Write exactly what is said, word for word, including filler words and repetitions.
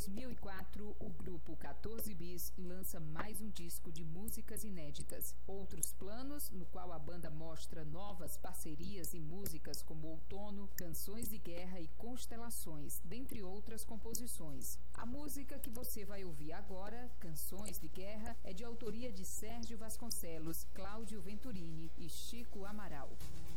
dois mil e quatro, o grupo quatorze bis lança mais um disco de músicas inéditas. Outros Planos, no qual a banda mostra novas parcerias e músicas como Outono, Canções de Guerra e Constelações, dentre outras composições. A música que você vai ouvir agora, Canções de Guerra, é de autoria de Sérgio Vasconcelos, Cláudio Venturini e Chico Amaral.